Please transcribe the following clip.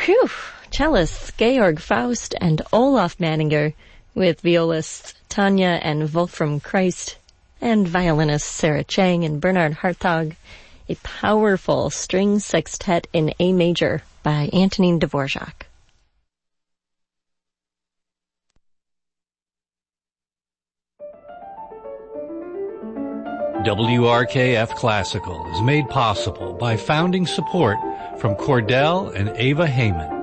Whew! Cellists Georg Faust and Olaf Manninger, with violists Tanya and Wolfram Christ, and violinists Sarah Chang and Bernard Hartog, a powerful string sextet in A major by Antonin Dvorak. WRKF Classical is made possible by founding support from Cordell and Ava Heyman.